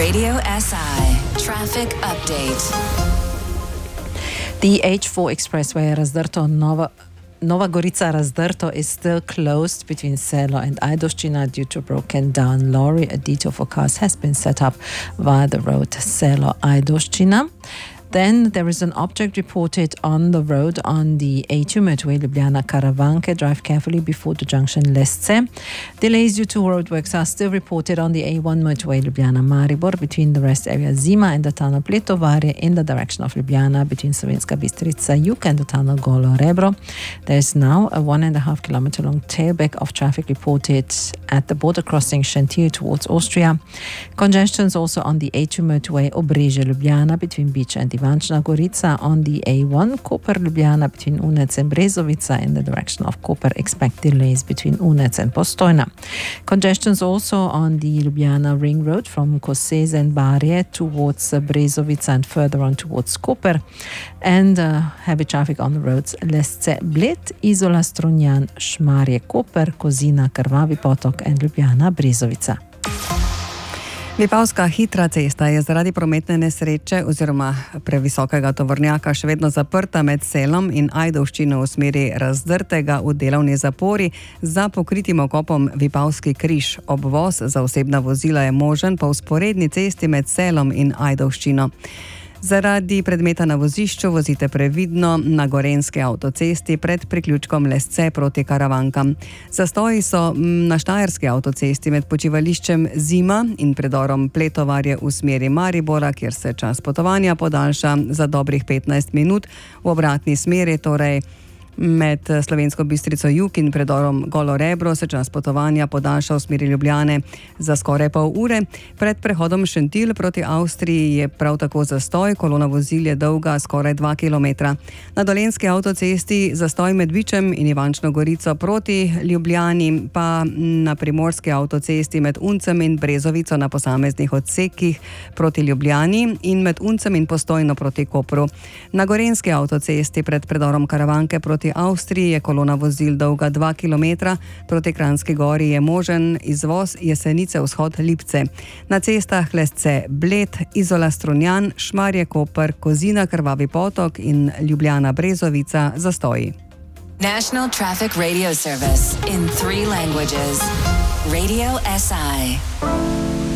Radio SI Traffic Update. The H4 expressway razdrto Nova Gorica razdrto is still closed between Selo and Ajdovščina due to broken down lorry. A detour for cars has been set up via the road Selo-Ajdovščina. Then there is an object reported on the road on the A2 motorway Ljubljana Karavanke. Drive carefully before the junction Lesce. Delays due to roadworks are still reported on the A1 motorway Ljubljana Maribor between the rest area Zima and the tunnel Pletovarje in the direction of Ljubljana between Slovenska Bistrica Jug and the tunnel Golo Rebro. There is now a 1.5 kilometer long tailback of traffic reported at the border crossing Šentilj towards Austria. Congestions also on the A2 motorway Obrežje Ljubljana between Beach and Ivančna Gorica, on the A1 Koper Ljubljana between Unec and Brezovica in the direction of Koper. Expect delays between Unec and Postojna. Congestions also on the Ljubljana Ring Road from Koseze and Barje towards Brezovica and further on towards Koper. And heavy traffic on the roads Lesce Bled, Izola Strunjan, Šmarje Koper, Kozina Krvavi Potok and Ljubljana Brezovica. Vipavska hitra cesta je zaradi prometne nesreče oziroma previsokega tovornjaka še vedno zaprta med Selom in Ajdovščino v smeri razdrtega v delovni zapori za pokritim okopom Vipavski križ. Obvoz za osebna vozila je možen po vzporedni cesti med Selom in Ajdovščino. Zaradi predmeta na vozišču vozite previdno na Gorenjski avtocesti pred priključkom Lesce proti Karavankam. Zastoji so na Štajerski avtocesti med počivališčem Zima in predorom Pletovarje v smeri Maribora, kjer se čas potovanja podaljša za dobrih 15 minut, v obratni smeri, torej med Slovensko Bistrico Jug in predorom Golo Rebro, se čas potovanja podaljša v smeri Ljubljane za skoraj pol ure. Pred prehodom Šentilj proti Avstriji je prav tako zastoj, kolona vozil je dolga skoraj 2 kilometra. Na Dolenjski avtocesti zastoj med Vičem in Ivančno Gorico proti Ljubljani, pa na Primorski avtocesti med Uncem in Brezovico na posameznih odsekih proti Ljubljani in med Uncem in Postojno proti Kopru. Na Gorenjski avtocesti pred predorom Karavanke proti Avstriji je kolona vozil dolga 2 km, proti Kranjski Gori je možen izvoz Jesenice vzhod Lipce. Na cestah Lesce Bled, Izola Strunjan, Šmarje Koper, Kozina Krvavi Potok in Ljubljana Brezovica zastoji. National Traffic Radio Service in 3 languages. Radio SI.